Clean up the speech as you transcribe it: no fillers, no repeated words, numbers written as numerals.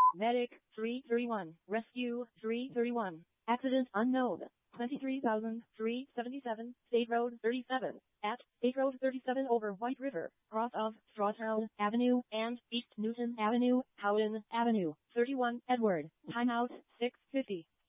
Medic 331. Rescue 331. Accident unknown. 23,377. State Road 37. At State Road 37 over White River, cross of Strawtown Avenue and East Newton Avenue, Howden Avenue. 31 Edward. Timeout 6:50.